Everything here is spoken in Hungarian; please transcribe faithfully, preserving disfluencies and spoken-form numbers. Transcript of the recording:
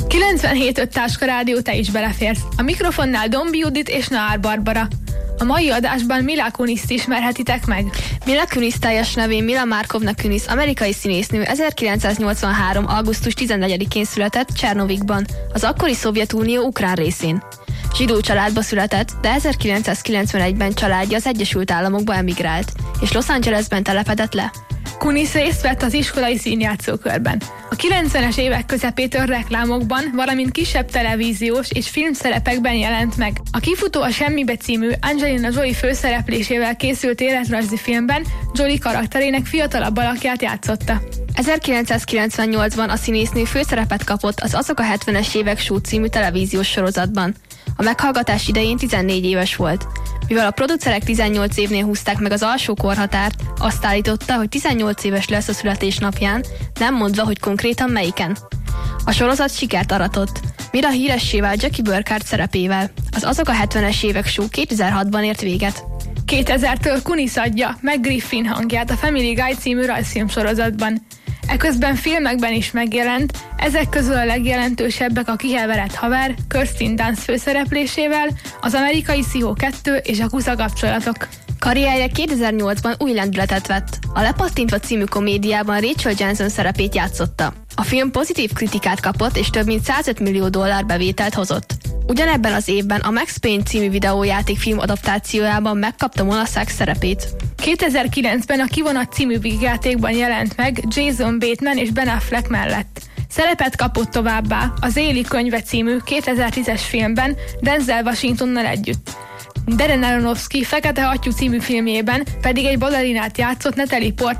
kilencvenhét öt Táska Rádió, te is beleférsz. A mikrofonnál Dombi Judit és Naár Barbara. A mai adásban Mila Kuniszt ismerhetitek meg. Mila Kunis teljes nevén Mila Markovna Kunis, amerikai színésznő, ezerkilencszáznyolcvanhárom. augusztus tizennegyedikén született Csernovikban, az akkori Szovjetunió ukrán részén. Zsidó családba született, de ezerkilencszázkilencvenegyben családja az Egyesült Államokba emigrált, és Los Angelesben telepedett le. Kunis részt vett az iskolai színjátszókörben. A kilencvenes évek közepétől reklámokban, valamint kisebb televíziós és filmszerepekben jelent meg. A Kifutó a semmibe című Angelina Jolie főszereplésével készült életrajzi filmben Jolie karakterének fiatalabb alakját játszotta. ezerkilencszázkilencvennyolcban a színésznő főszerepet kapott az Azok a hetvenes évek show című televíziós sorozatban. A meghallgatás idején tizennégy éves volt. Mivel a producerek tizennyolc évnél húzták meg az alsó korhatárt, azt állította, hogy tizennyolc éves lesz a születésnapján, nem mondva, hogy konkrétan melyiken. A sorozat sikert aratott. Mira híressé vált Jackie Burkhardt szerepével. Az Azok a hetvenes évek show kétezer-hatban ért véget. kétezertől Kunis adja meg Griffin hangját a Family Guy című rajzfilm sorozatban. Eközben filmekben is megjelent, ezek közül a legjelentősebbek a Kiheverett haver, Kirsten Dunst főszereplésével, az Amerikai Pszichó kettő és a Kusza kapcsolatok. Karrierje kétezer-nyolcban új lendületet vett. A Lepattintva című komédiában Rachel Jensen szerepét játszotta. A film pozitív kritikát kapott és több mint százöt millió dollár bevételt hozott. Ugyanebben az évben a Max Payne című videójátékfilm adaptációjában megkapta Mona Sachs szerepét. kétezer-kilencben a Kivonat című vígjátékban jelent meg Jason Bateman és Ben Affleck mellett. Szerepet kapott továbbá az Éli könyve című kétezer-tízes filmben Denzel Washingtonnal együtt. Darren Aronofsky Fekete hattyú című filmjében pedig egy balerinát játszott Natalie Portman